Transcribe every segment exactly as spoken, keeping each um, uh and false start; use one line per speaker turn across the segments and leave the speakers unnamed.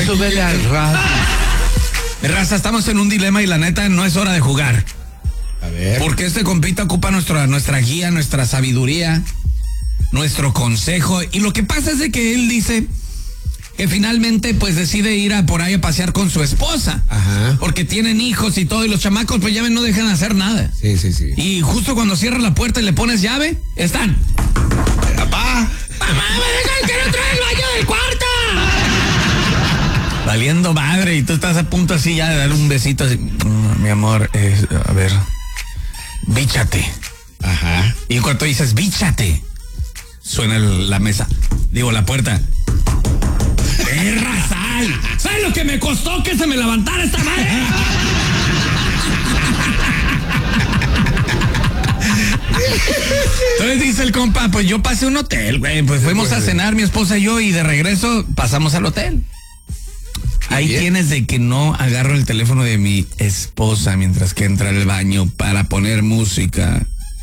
súbele al radio.
Raza, estamos en un dilema y la neta no es hora de jugar.
A ver.
Porque este compita ocupa nuestra, nuestra guía, nuestra sabiduría, nuestro consejo. Y lo que pasa es de que él dice que finalmente pues decide ir a por ahí a pasear con su esposa.
Ajá.
Porque tienen hijos y todo, y los chamacos pues ya ven, no dejan hacer nada.
Sí, sí, sí.
Y justo cuando cierras la puerta y le pones llave, están.
¡Papá!
¡Mamá, me dejan que no trae el baño del cuarto! Valiendo madre, y tú estás a punto así ya de darle un besito así. Mm, mi amor, eh, a ver, bíchate.
Ajá.
Y cuando dices bíchate, suena el, la mesa, digo la puerta. ¡Perra sal! ¿Sabes lo que me costó que se me levantara esta madre? Entonces dice el compa, pues yo pasé a un hotel, güey, pues fuimos a cenar mi esposa y yo, y de regreso pasamos al hotel. Ahí
bien.
tienes de que no agarro el teléfono de mi esposa mientras que entra al baño para poner música.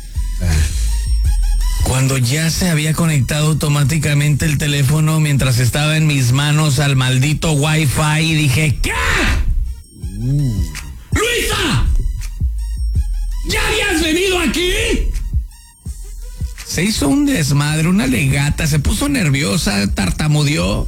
Cuando ya se había conectado automáticamente el teléfono mientras estaba en mis manos al maldito Wi-Fi, y dije, ¿qué? Uh. ¡Luisa! ¿Ya habías venido aquí? Se hizo un desmadre, una legata, se puso nerviosa, tartamudeó.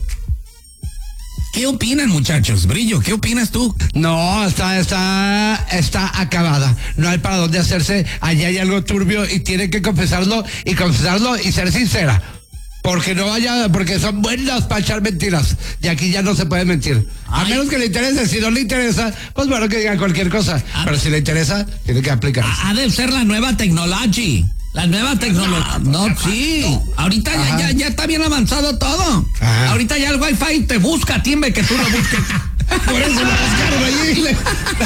¿Qué opinan, muchachos? Brillo, ¿qué opinas tú?
No, está, está, está acabada. No hay para dónde hacerse. Allá hay algo turbio y tiene que confesarlo y confesarlo y ser sincera. Porque no vaya, porque son buenas para echar mentiras. Y aquí ya no se puede mentir.
Ay.
A menos que le interese. Si no le interesa, pues bueno, que diga cualquier cosa.
Ah.
Pero si le interesa, tiene que aplicar.
Ha de ser la nueva tecnología. La nueva tecnología. No, sí. Ahorita ya, ya, ya está bien avanzado todo.
Ajá.
Ahorita ya el Wi-Fi te busca, timbe, que tú lo busques.
Por eso lo buscaron allí.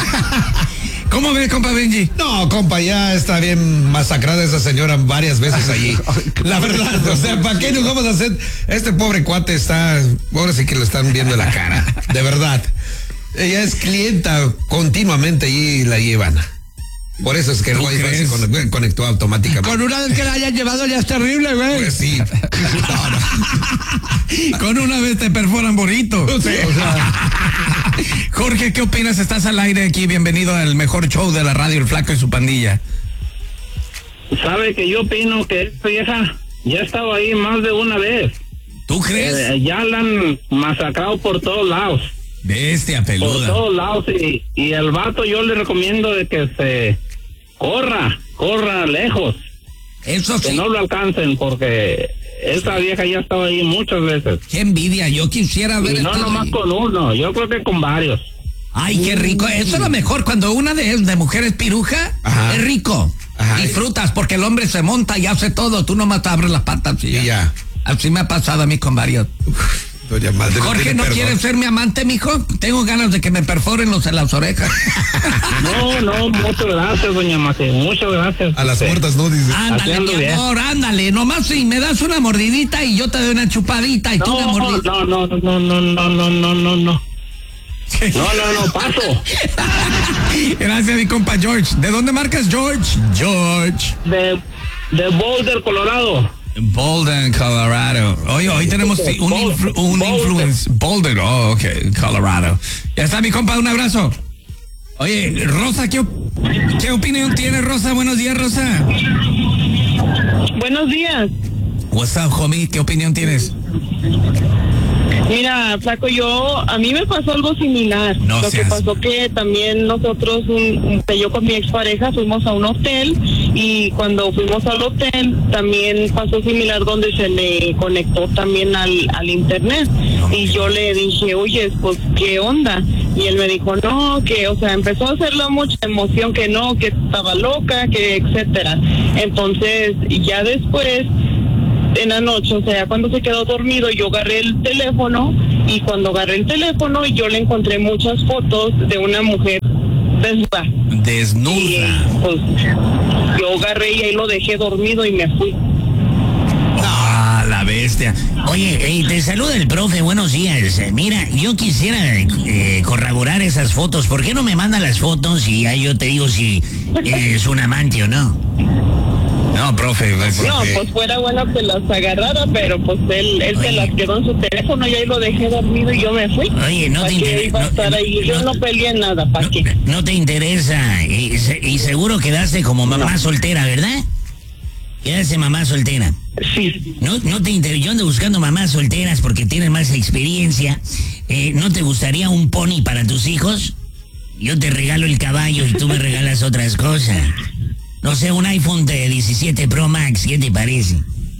¿Cómo ves, compa Benji?
No, compa, ya está bien masacrada esa señora varias veces allí. La verdad, o sea, ¿para qué nos vamos a hacer? Este pobre cuate está, ahora sí que lo están viendo la cara, de verdad. Ella es clienta continuamente allí y la llevan. Por eso es que el
¿Tú
Wi-Fi
crees?
se conectó, conectó automáticamente.
Con una vez que la hayan llevado ya es terrible, güey.
Pues sí. No, no.
Con una vez te perforan bonito.
Sí.
O sea, Jorge, ¿qué opinas? Estás al aire aquí. Bienvenido al mejor show de la radio, El Flaco y su pandilla.
Sabe que yo opino que esta vieja ya estaba ahí más de una vez.
¿Tú crees?
Eh, ya la han masacrado por todos lados.
Bestia
Por
peluda.
todos lados. Y, y el vato yo le recomiendo de que se corra, corra lejos.
Eso
Que
sí.
no lo alcancen porque esa vieja ya estaba ahí muchas veces.
Qué envidia. Yo quisiera ver.
Y no
estado
nomás
ahí.
con uno, yo creo que con varios.
Ay, qué rico. Eso es lo mejor. Cuando una de, de mujeres piruja,
Ajá.
es rico.
Ajá.
Disfrutas porque el hombre se monta y hace todo. Tú nomás te abres las patas y
Y
ya.
ya.
Así me ha pasado a mí con varios.
Doña Madre,
Jorge,
tiene
¿no
perdón.
quieres ser mi amante, mijo? Tengo ganas de que me perforen los en las orejas.
No, no, muchas gracias, doña Mate, muchas gracias.
A las
Sí.
muertas no dice.
Ándale,
Haciendo
mi
bien.
amor, ándale. Nomás si me das una mordidita y yo te doy una chupadita y tú una
No,
mordidita.
no, no, no, no, no, no, no, no, no. No, no, no, paso.
Gracias, mi compa George. ¿De dónde marcas, George? George.
De, de Boulder, Colorado.
Boulder, Colorado. Hoy, hoy tenemos sí, un, influ, un
Boulder.
influence. Boulder, oh, ok, Colorado. Ya está, mi compa, un abrazo. Oye, Rosa, ¿qué, op- ¿qué opinión tiene, Rosa? Buenos días, Rosa.
Buenos días.
What's up, homie? ¿Qué opinión tienes?
Mira, Flaco, yo, a mí me pasó algo similar.
No
Lo
seas-
que pasó que también nosotros, un, un- yo con mi expareja fuimos a un hotel y cuando fuimos al hotel también pasó similar donde se le conectó también al, al internet. Y yo le dije, oye, pues, ¿qué onda? Y él me dijo, no, que, o sea, empezó a hacerle mucha emoción, que no, que estaba loca, que etcétera. Entonces, ya después, en la noche, o sea, cuando se quedó dormido, yo agarré el teléfono y cuando agarré el teléfono yo le encontré muchas fotos de una mujer desnuda. Y
Desnuda.
pues yo agarré y ahí lo dejé dormido y me fui.
Ah, la bestia.
Oye, eh, te saluda el profe, buenos días. Eh, Mira, yo quisiera eh, corroborar esas fotos. ¿Por qué no me manda las fotos y ya yo te digo si eh, es un amante o no?
No, profe. Pues,
No,
profe.
pues fuera bueno que las agarrara, pero pues él, él se
Oye.
las quedó en su teléfono y ahí lo dejé dormido y yo me fui.
Oye, no
¿Para
te
qué
inter-
iba a
no-
estar
no-
ahí? Yo
no-
no peleé nada, ¿para
No,
qué?
no te interesa y, se- y seguro quedaste como mamá soltera, ¿verdad? Quedaste mamá soltera.
Sí.
No, no te inter- yo ando buscando mamás solteras porque tienen más experiencia. Eh, ¿No te gustaría un pony para tus hijos? Yo te regalo el caballo y tú me regalas otras cosas. No sé, un iPhone de diecisiete Pro Max, ¿qué te parece?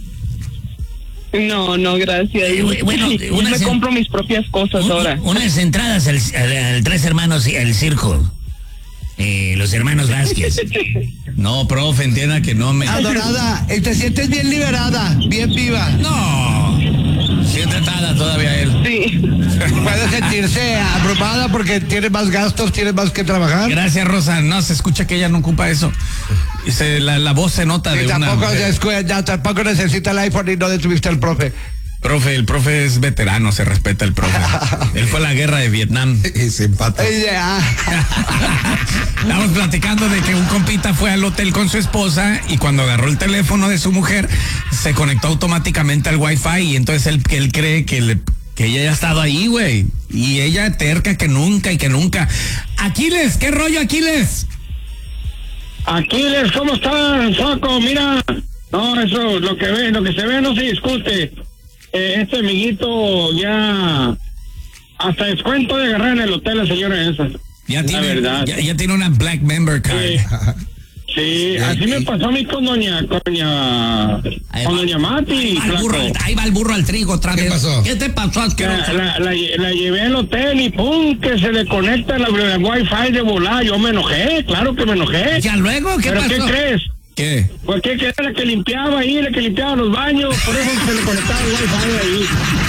No, no, gracias.
Eh, bu- bueno,
yo
una
me
se-
compro mis propias cosas
Un-
ahora.
Unas entradas al, al- al Tres Hermanos, al circo. Eh, los hermanos Vázquez.
No, profe, entienda que no me...
Adorada, y te sientes bien liberada, bien viva.
No. Siente nada todavía él.
Sí.
Puede sentirse abrumada porque tiene más gastos, tiene más que trabajar.
Gracias, Rosa. No, se escucha que ella no ocupa eso. Y se- la, la voz se nota de
Y
una...
tampoco, se escu- ya, tampoco necesita el iPhone y no detuviste al profe.
Profe, el profe es veterano, se respeta el profe. Él fue a la guerra de Vietnam.
Y se empata.
Ay, ya.
Estamos platicando de que un compita fue al hotel con su esposa y cuando agarró el teléfono de su mujer se conectó automáticamente al Wi-Fi y entonces él, que él cree que, le- que ella ya ha estado ahí, güey. Y ella terca que nunca y que nunca. Aquiles, ¿qué rollo, Aquiles?
Aquiles, ¿cómo estás, Soco? Mira, no, eso, lo que ve, lo que se ve no se discute. Eh, este amiguito ya hasta descuento de agarrar en el hotel la señora esa.
Ya
La
tiene,
verdad.
ya, ya tiene una Black Member Card.
Sí. Sí, así me pasó a mí con doña, con doña,
Ahí
con
va.
doña Mati.
Ahí va, el
flaco.
burro, ahí va el burro al trigo otra
¿Qué
vez.
pasó?
¿Qué te pasó,
La,
asqueroso?
la, la, la llevé al hotel y pum, que se le conecta la, la Wi-Fi de volar. Yo me enojé, claro que me enojé.
Ya luego, ¿qué
¿Pero
pasó?
qué crees?
¿Qué?
Pues que era la que limpiaba ahí, la que limpiaba los baños, por eso se le conectaba el Wi-Fi ahí.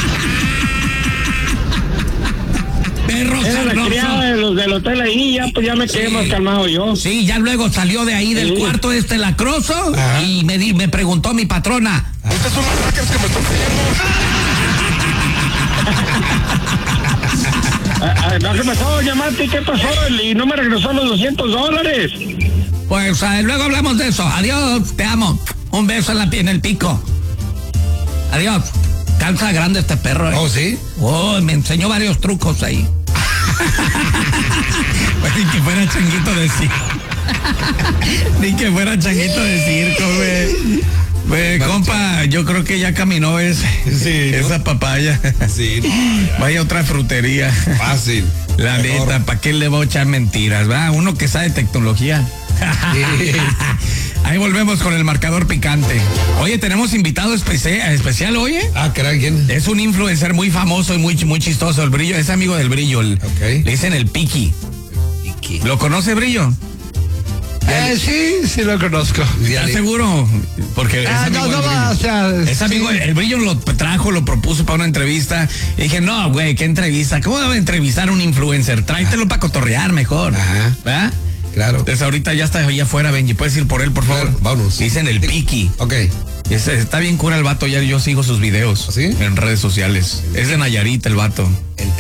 Perro
Era la criada
sabroso.
de los del hotel ahí, ya pues ya me quedé
Sí.
más calmado yo.
Sí, ya luego salió de ahí del
Sí.
cuarto este lacroso y me, di- me preguntó mi patrona.
Ah, ah, no, ¿qué pasó, doña Mati? ¿Qué pasó? Y no me regresó los doscientos dólares.
Pues eh, luego hablamos de eso. Adiós, te amo. Un beso en, la, pi- en el pico. Adiós. Calza grande este perro. eh.
Oh, ¿sí?
Oh, me enseñó varios trucos ahí.
Pues ni que fuera changuito de circo. Ni que fuera changuito de circo, güey. Güey, compa, yo creo que ya caminó ese,
Sí, ¿no?
esa papaya.
Sí, no,
Vaya otra frutería.
fácil.
La
Mejor.
neta, ¿para qué le voy a echar mentiras? Va, uno que sabe tecnología.
Sí.
Ahí volvemos con el marcador picante. Oye, tenemos invitado especi- especial, oye.
Ah, caray, ¿quién?
Es un influencer muy famoso y muy, muy chistoso, el Brillo, es amigo del Brillo. El,
Ok.
Le dicen el Piki. ¿Lo conoce, Brillo?
Eh, sí, sí lo conozco.
¿Estás seguro? Porque
Ah,
es amigo
no,
del
no
Brillo.
va, o sea,
Es amigo,
sí.
el Brillo lo trajo, lo propuso para una entrevista. Y dije, no, güey, ¿qué entrevista? ¿Cómo debe entrevistar a un influencer? Tráetelo para cotorrear mejor.
Ajá.
¿verdad?
Claro.
Entonces ahorita ya está allá afuera, Benji. Puedes ir por él, por favor.
Claro, vámonos.
Dicen el Piki.
Ok.
Es- está bien cura el vato, ya yo sigo sus videos.
¿Sí?
En redes sociales. Es de Nayarit el vato.
El